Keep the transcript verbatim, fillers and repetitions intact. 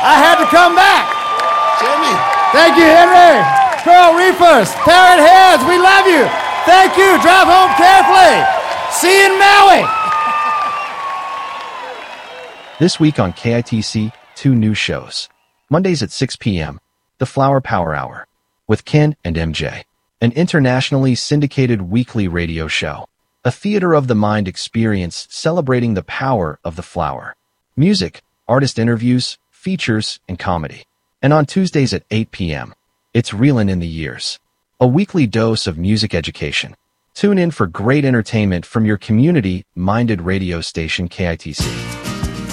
I had to come back. Jimmy. Thank you, Henry. Coral Reefers, Parrot Heads, we love you. Thank you. Drive home carefully. See you in Maui. This week on K I T C, two new shows. Mondays at six p.m., The Flower Power Hour, with Ken and M J, an internationally syndicated weekly radio show, a theater of the mind experience celebrating the power of the flower. Music, artist interviews, features, and comedy. And on Tuesdays at eight p.m., it's Reelin' in the Years, a weekly dose of music education. Tune in for great entertainment from your community-minded radio station K I T C.